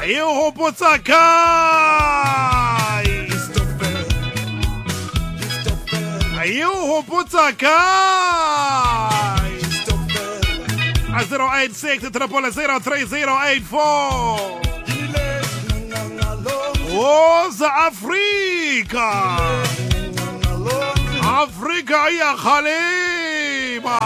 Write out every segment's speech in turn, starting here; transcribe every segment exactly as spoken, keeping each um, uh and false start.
Ayo hopotsa kai. Ayo hopotsa kai. zero eight six triple zero three zero eight four. Oza Afrika. Afrika ya Khaliba.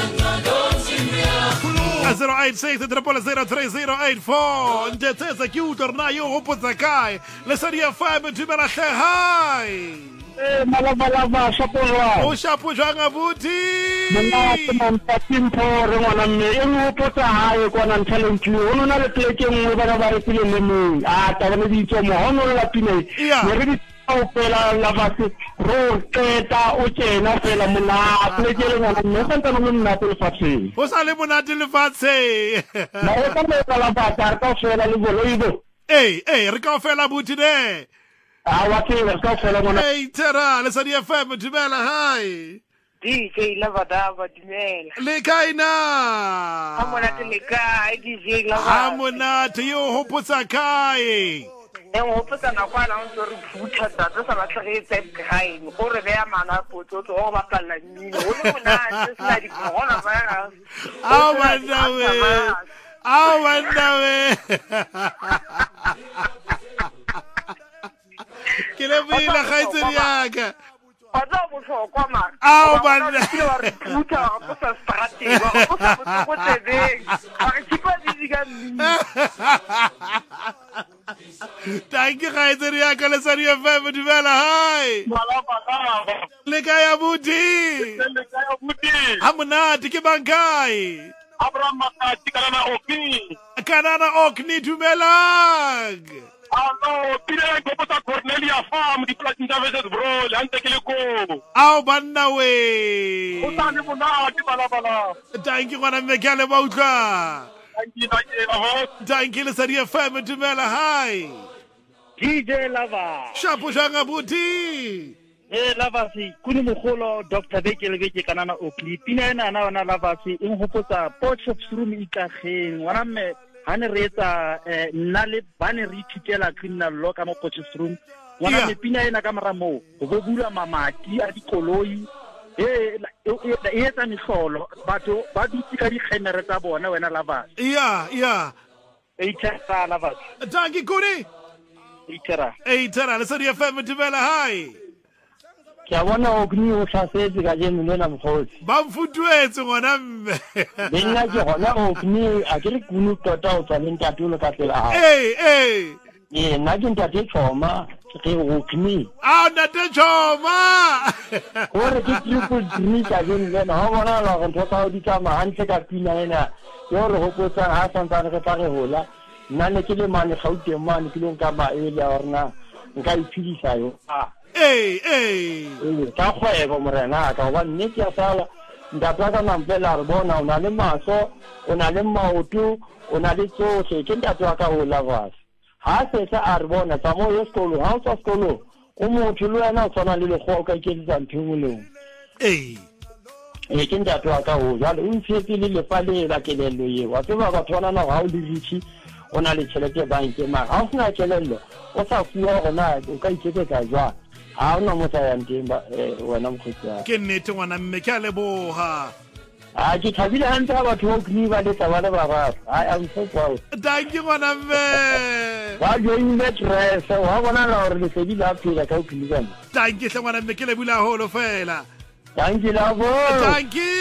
zero eight six triple zero three zero eight four. Ntetesa kiutor na yo hopotsa kai. Lesari F M tumela hi. Eh, malabalaba shapolwa. O shapo jwanga buti. Mona tsampa timpo re ngwana mme e mo potsa hae kwana talent le ono na le pleke ngwe bana ba re pile le mo a ta bana di tsomo ono la pine ne re di o pela la base ro keta o tsena pela mona pleke le ngwana mme santa no mona pele fatse o sa le monate le fatse na o ka me la bata ka fela le boloibo eh eh re ka fela buti ne a wa ke re ka fela mona eh tera le sa di F M dumela hi D J Lavadava dumela. Le kaina. Hamonate le kai D J Lavadava. Hamonate yo hopotsa kai. E mo hopotsa na kwa na ntse re phutha tata sa batla re tse kai. Go re beya mana potso o ba palla mmino. O le monate se la di corona virus. Au bandawe. Au bandawe. Kile bila khaitseri yaka. Patsa bohlokwa man. Au bana. Re phutha go sa strate go sa go tsebeng. Re tsipa di ka mmino. Tanki khaitseri yaka le sari F M dumela hi. malabalaba Le kaya buti. le ka buti Hamonate ke bankai. Abraham Makati kana okini Kanana okni dumelang. ano pile go pota Cornelia farm di platin services bro le ante kile ko Au banna we. o tani mona di balabala Tanki ngwana mmekale ba utlwa. angi na ke avo Tanki le sari F M dumela hi. D J Lava Shapo janga buti. eh Lava si kuni mogolo Doctor Bekele beke kanana okli pina ena na ona Lava si eng hopotsa Potchefstroom room ikageng wana mme hane re etsa nna le bane re ithutela criminal law ka mo Potchefstroom wana mme pina ena ka mara mo go bula mamati a dikoloi eh e etsa mihlolo batho ba dutse ka dikgemere tsa bona wena Lava Yeah, yeah. e itsa Lava Tanki kuni. itera Hey, tera le sari F M dumela hi. ke a bona okni o tlhasetse ka jeno le na mkhotsi Ba mfutuetse ngwana mme. le nna ke gona okni a ke le kunu tota o tsa ntatolo ka tsela ha Hey, hey. eh nna ke ntate Choma ke okni Au ntate Choma. gore ke triple three ka jeno le na ho bona la go tota o di tsama hantle ka pina ena yo re hopotsa ha santana re tla re hola nna ne ke le mane gauteng mane ke le nka ba e le orna nka iphidisa yo ah Hey, hey. eh ka kgwebo morena ka ba nne ke a sala ndatwa ka nampela re bona o na le maso o na le maoto o na le tsohle ke ndatwa ka ho lavas ha se sa a re bona tsa mo yo skolo ha o sa skolo o motho le wena o tsana le go ka ke tsa nthunguleng Hey. e ke ndatwa ka ho jalo o ntse le le pale la kelelo ye wa tseba ba tsona na ha o le richi o na le tšhelete banke ma ha o sna kelelo o sa fuwa gona o ka iketsetsa jwa ha ona motho ya nteng ba wena mkhutsa Ke nnete ngwana mme ke a leboha. a ke thabile hantle ha batho ba kni ba le tsa ba ba I am so proud Tanki ngwana mme. wa join the dress wa bona la hore le sedi la phela ka o kni kana Tanki hle ngwana mme ke le bula holo fela. thank you lavo Tanki.